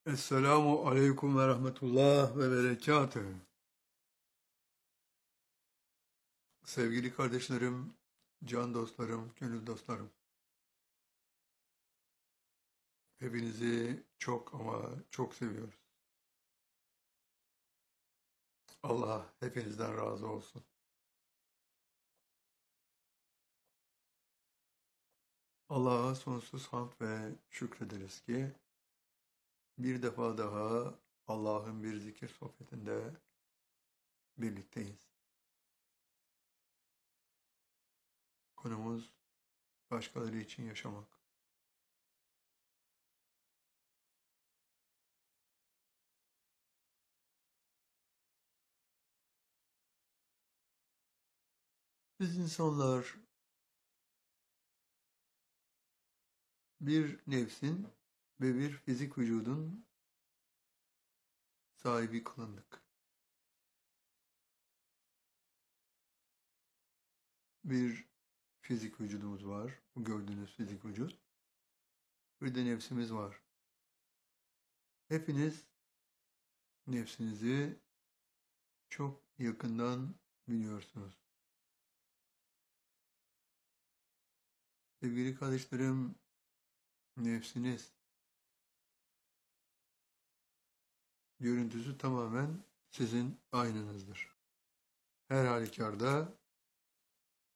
Esselamu aleyküm ve rahmetullah ve berekatühü. Sevgili kardeşlerim, can dostlarım, gönül dostlarım. Hepinizi çok ama çok seviyoruz. Allah hepinizden razı olsun. Allah'a sonsuz hamd ve şükrederiz ki bir defa daha Allah'ın bir zikir sohbetinde birlikteyiz. Konumuz başkaları için yaşamak. Biz insanlar bir nefsin ve bir fizik vücudun sahibi kılındık. Bir fizik vücudumuz var. Bu gördüğünüz fizik vücut. Bir de nefsimiz var. Hepiniz nefsinizi çok yakından biliyorsunuz. Sevgili kardeşlerim, nefsiniz görüntüsü tamamen sizin aynınızdır. Her halükarda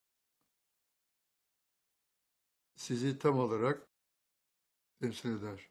sizi tam olarak temsil eder.